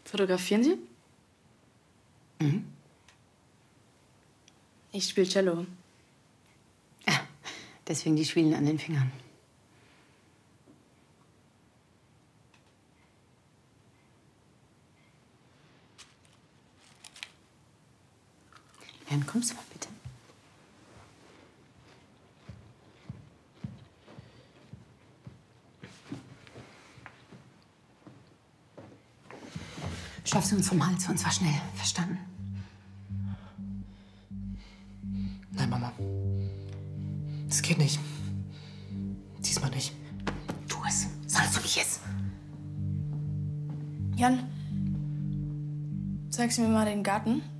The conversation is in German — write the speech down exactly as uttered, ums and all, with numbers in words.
Fotografieren Sie? Mhm. Ich spiele Cello. Ja, deswegen die Schwielen an den Fingern. Jan, kommst du mal bitte? Schaff sie uns vom Hals, und zwar schnell. Verstanden? Nein, Mama. Das geht nicht. Diesmal nicht. Tu es. Sagst du nicht es? Jan, zeigst du mir mal den Garten?